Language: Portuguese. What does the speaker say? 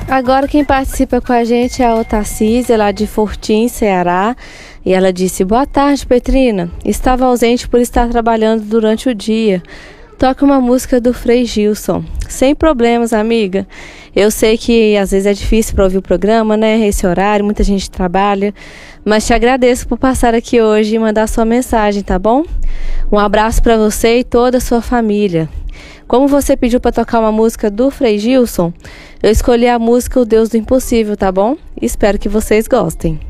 Agora quem participa com a gente é a Otacísia, lá de Fortim, Ceará. E ela disse: boa tarde, Petrina. Estava ausente por estar trabalhando durante o dia. Toca uma música do Frei Gilson. Sem problemas, amiga. Eu sei que às vezes é difícil para ouvir o programa, né? Esse horário, muita gente trabalha. Mas te agradeço por passar aqui hoje e mandar sua mensagem, tá bom? Um abraço para você e toda a sua família. Como você pediu para tocar uma música do Frei Gilson, eu escolhi a música O Deus do Impossível, tá bom? Espero que vocês gostem.